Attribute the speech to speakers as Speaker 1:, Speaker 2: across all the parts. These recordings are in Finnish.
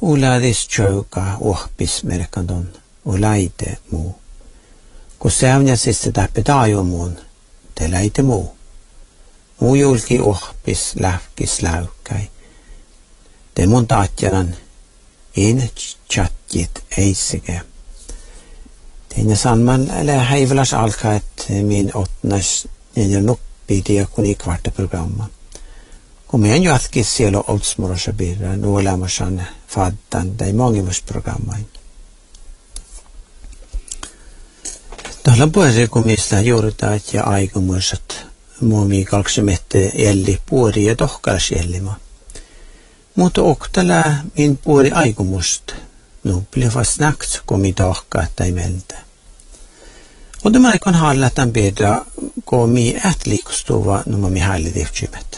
Speaker 1: Uladis tjouka ohpis merkandon ulaite muu. Kun säynäsistä tapetaajumun, te läite muu. Muu julki ohpis lähkis läykkäi. Te mun taatjaran in chatjit eisikä. Tein sanman häiväläs alkaa, että min otnas ja nuppi diakoni kvarta programma. Kun meidän jatkis siellä oldsmorossa birra, nuolämässään faddan tai mongimusprogrammain. Tällä puolella kun mistä juuritaan ja aikomuisat muomi 20 jälli puori ja tohkalas jällima. Mutta oktala min puori aikomust, blev fast snacks kom i tohkaa tai meltä. Och de här kan hålla den bedra gå mi ett likstova när mi hälle det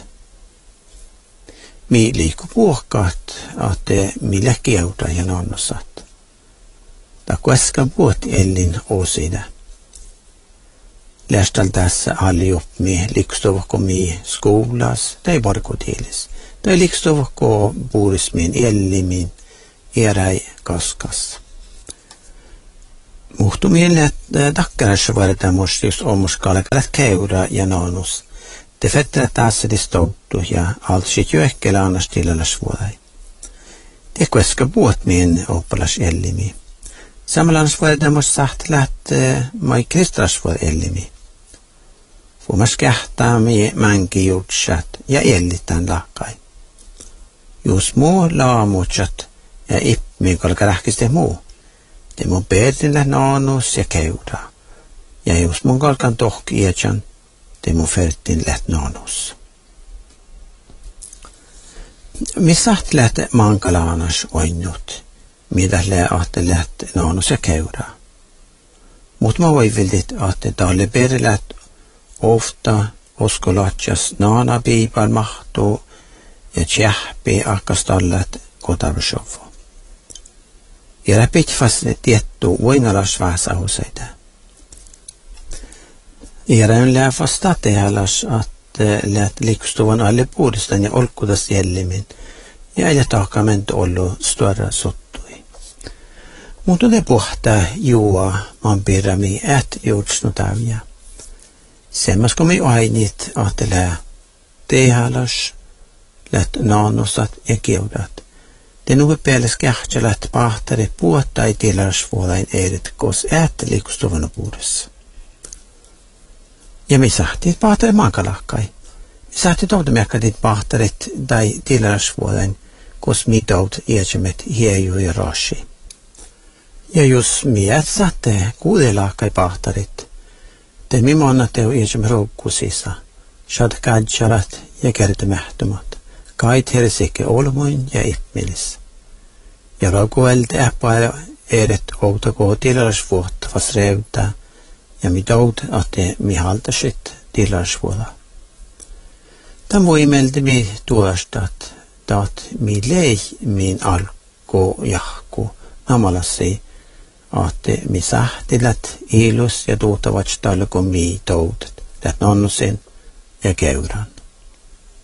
Speaker 1: mi liku puhkaat att mi läkkiauta ja nonnosat. Ta kueska puot ellin osida. Lästal tässä allihop mi likstova ko mi skolas tai barkotilis. Tai likstova ko puris min ellimin eräi kaskas. Muhtumien takkarassa vaaditaan muistus omuskaalakalat keura ja nonus. Te fettere tässä distoutu ja altsit jo ehkellä annas tilalas vuodai. Te kueska puot min oppalas ellimi. Samalla annas vaaditaan muist sahtläht mai kristras vuod ellimi. Fumas kähtää mi mänki jutsat ja ellitän lakkai. Jus muu laamutsat ja ipmi kalka lähkiste muu. Te mun perdinlä naanus ja keura. Ja jos mun kalkan tohki iätjan, te mun fertin läht naanus. Missaht läht mankalaanas oinnut, mitä läht läht naanus ja keura. Mut mä voivildit, että talle perlät ofta oskolatsas naana piipal mahtuu ja tjähpi akkastallat kotarushovo. Ja läpit fast tiettu voinalas vähäsauseita. Järän lää fast tehalas, että läht likstuvan alle puudistan ja olkutas jällimin ja ei taakament ollu stora sottui. Mutta ne puhtaa juua man pirami et juutsnutäviä. Semmas komi ainit, että lää tehalas, läht naanusat ja keudat. Det är nog peles kähtsälä, että pahtari puottaa ei tilarsvuolain eidet, kos äättä liikustuvana puudessa. Ja me sahtiin pahtari mankalahkai. Me sahtiin tohtamekkatit pahtarit tai tilarsvuolain, kos mitaut iätsemet hieju ja rashi. Ja jos miet sahte kuudelahkai pahtarit, te mimonna teo iätsemet roukkusissa, shad kadjalat ja kertomähtömät. Kait hersikke olmoin ja ipmilis. Ja rakuelti äppäillä edet outa tilarsvuotta fast revtä ja mitaut att mi haltasit tilarsvuola. Tämä voimelti mi tuostat, dat mi lei min alko jahku namalassi, että mi sähtilät ilus ja tuutavat talko mi toutet, dat nonnusin ja keuran.